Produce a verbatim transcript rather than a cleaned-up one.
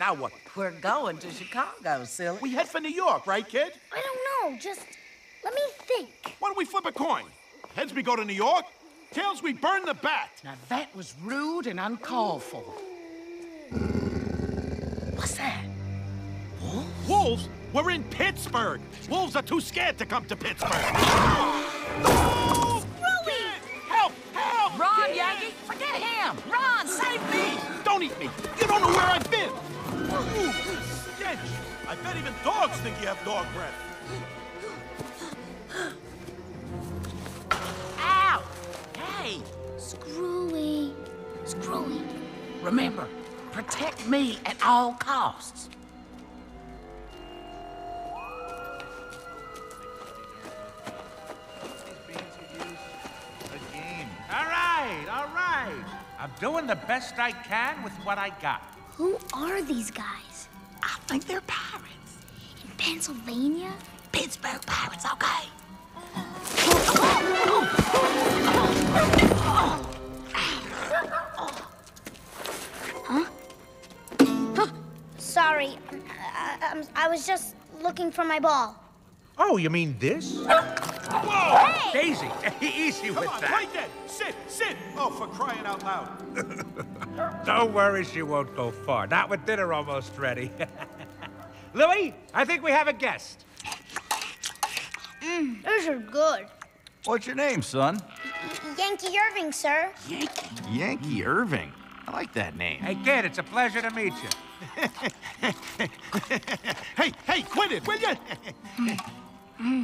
Now what? We're going to Chicago, silly. We head for New York, right, kid? I don't know. Just let me think. Why don't we flip a coin? Heads, we go to New York. Tails, we burn the bat. Now that was rude and uncalled for. What's that? Wolves? Wolves? We're in Pittsburgh. Wolves are too scared to come to Pittsburgh. Screwy! Help! Help! Run, Yankee! Forget him! Run! Save me! Don't eat me! You don't know where I've been! Ooh, stench! I bet even dogs think you have dog breath. Ow! Hey! Screwy. Screwy. Remember, protect me at all costs. All right, all right. I'm doing the best I can with what I got. Who are these guys? I think they're pirates. In Pennsylvania? Pittsburgh pirates, okay? Huh? Sorry. I, I, I was just looking for my ball. Oh, you mean this? Whoa! Hey! Daisy, easy Come with on, that. right there! Sit, sit! Oh, for crying out loud. Don't worry, she won't go far. Not with dinner almost ready. Louis, I think we have a guest. Mmm, those are good. What's your name, son? Y Yankee Irving, sir. Yankee. Yankee Irving. I like that name. Hey, kid, it's a pleasure to meet you. Hey, hey, quit it, will you?